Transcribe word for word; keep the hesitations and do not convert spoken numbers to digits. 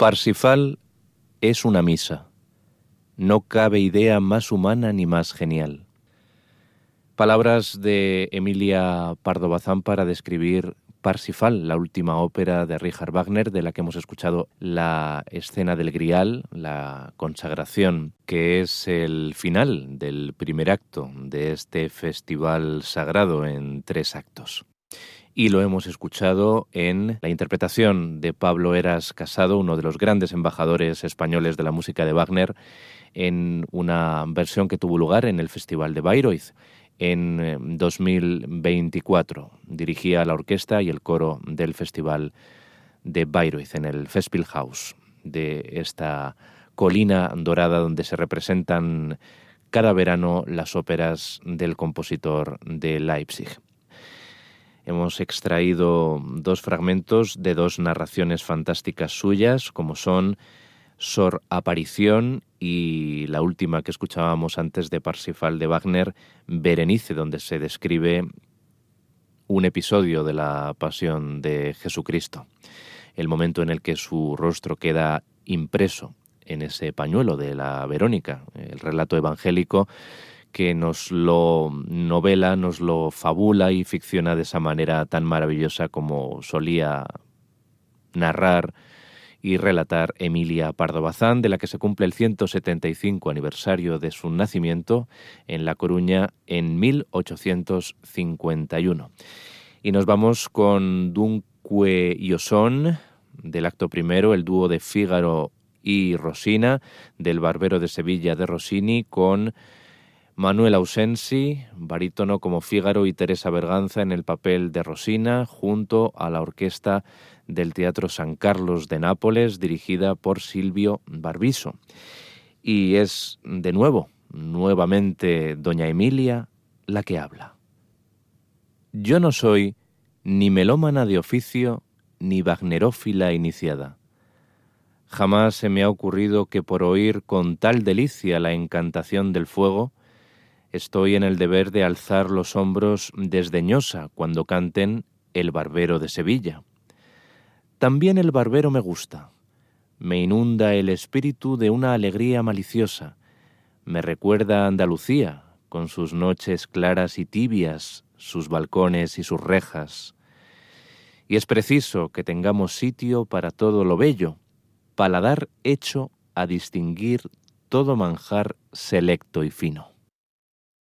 Parsifal es una misa. No cabe idea más humana ni más genial. Palabras de Emilia Pardo Bazán para describir Parsifal, la última ópera de Richard Wagner, de la que hemos escuchado la escena del Grial, la consagración, que es el final del primer acto de este festival sagrado en tres actos. Y lo hemos escuchado en la interpretación de Pablo Heras Casado, uno de los grandes embajadores españoles de la música de Wagner, en una versión que tuvo lugar en el Festival de Bayreuth en dos mil veinticuatro. Dirigía la orquesta y el coro del Festival de Bayreuth, en el Festspielhaus de esta colina dorada donde se representan cada verano las óperas del compositor de Leipzig. Hemos extraído dos fragmentos de dos narraciones fantásticas suyas, como son Sor Aparición y la última que escuchábamos antes de Parsifal de Wagner, Berenice, donde se describe un episodio de la Pasión de Jesucristo, el momento en el que su rostro queda impreso en ese pañuelo de la Verónica, el relato evangélico que nos lo novela, nos lo fabula y ficciona de esa manera tan maravillosa como solía narrar y relatar Emilia Pardo Bazán, de la que se cumple el ciento setenta y cinco aniversario de su nacimiento en La Coruña en mil ochocientos cincuenta y uno. Y nos vamos con Dunque io son, del acto primero, el dúo de Fígaro y Rosina, del Barbero de Sevilla de Rossini, con Manuel Ausensi, barítono como Fígaro, y Teresa Berganza en el papel de Rosina, junto a la orquesta del Teatro San Carlos de Nápoles, dirigida por Silvio Barbiso. Y es, de nuevo, nuevamente doña Emilia la que habla. Yo no soy ni melómana de oficio, ni wagnerófila iniciada. Jamás se me ha ocurrido que por oír con tal delicia la encantación del fuego, estoy en el deber de alzar los hombros desdeñosa cuando canten El Barbero de Sevilla. También el barbero me gusta. Me inunda el espíritu de una alegría maliciosa. Me recuerda a Andalucía, con sus noches claras y tibias, sus balcones y sus rejas. Y es preciso que tengamos sitio para todo lo bello, paladar hecho a distinguir todo manjar selecto y fino.